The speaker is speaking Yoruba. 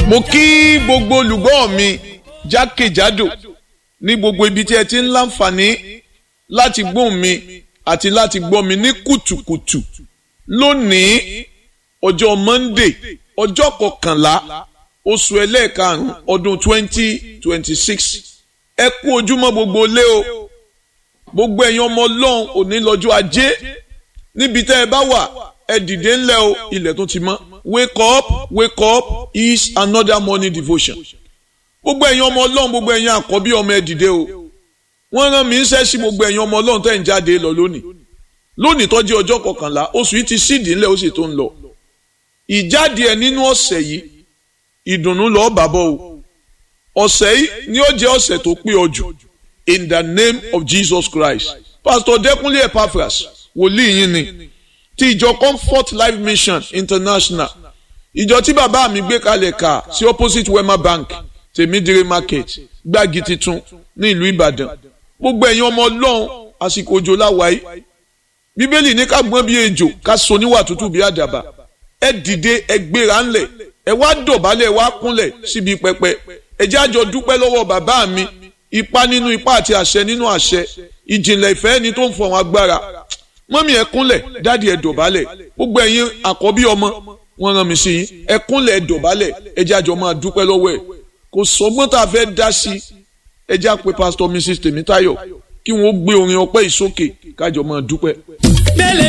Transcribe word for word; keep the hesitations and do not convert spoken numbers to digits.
mo kí gbogbo olùgbọ́ mi jákèjádò ní gbogbo ibi tí ẹ ti ń láǹfààní láti gbóhùn mi àti láti gbọ́ mi ní kùtùkùtù lónìí ọjọ́ Monday ọjọ́ kọkànlá oṣù ẹlẹ́ẹ̀karùn-ún ọdún twenty twenty six ẹ kú ojúmọ́ gbogbo lé o gbogbo ẹ̀yin ọmọ Ọlọ́run òní lọ́jọ́ ajé níbi tẹ́ ẹ bá wà ẹ dìde ńlẹ̀ o ilẹ̀ tó ti mọ́ wake up wake up is another morning devotion gbogbo ẹ̀yin ọmọ Ọlọ́run gbogbo ẹ̀yin àkọ́bí ọmọ ẹ dìde o wọ́n rán mi ń ṣẹ́ sí gbogbo ẹ̀yin ọmọ Ọlọ́run tẹ́ ń jáde lọ lónìí lónìí tó jẹ́ ọjọ́ kọkànlá oṣù yìí ti sídìí ńlẹ̀ ó sì tó ń lọ ìjáde ẹ̀ nínú ọ̀sẹ̀ yìí ìdùnnú lọ́ọ́ bàbọ̀ o ọ̀sẹ̀ yìí ni ó jẹ́ ọ̀sẹ̀ tó pé ọ jù in the name of Jesus Christ Pastor Dẹ́kunlé Epaphras wòlíì yín ni ti ìjọ Comfort Life Mission International ìjọ tí bàbá mi gbé kalẹ̀ ká sí opposite Wema Bank Tèmídire Market Gbági Titun ní ìlú Ìbàdàn gbogbo ẹ̀yin ọmọ Ọlọ́run àsìkò òjò láwàáyé Bíbélì ní ká gbọ́n bí ejò ká so níwà tútù bí àdàbà ẹ dìde ẹ gbéra ńlẹ̀ ẹ wá dọ̀bálẹ̀ ẹ wá kúnlẹ̀ síbi pẹpẹ ẹ jẹ́ àjọ dúpẹ́ lọ́wọ́ bàbá mi ipá nínú ipá àti àṣẹ nínú àṣẹ ìjìnlẹ̀ ìfẹ́ ẹni tó ń fọ àwọn agbára mọ́mí ẹ kúnlẹ̀ dáàdi ẹ dọ̀bálẹ̀ gbogbo ẹ̀yin àkọ́bí ọmọ wọn rán mi sí yín ẹ kúnlẹ̀ ẹ dọ̀bálẹ̀ ẹ jẹ́ àjọ máa dúpẹ́ lọ́wọ́ ẹ kò sọgbọ́n tá a fẹ́ dá sí ẹ jẹ́ àpè Pastor Missus Tèmítáyọ̀ kí wọ́n gbé orin ọpẹ́ ìsókè kájọ máa dúpẹ́.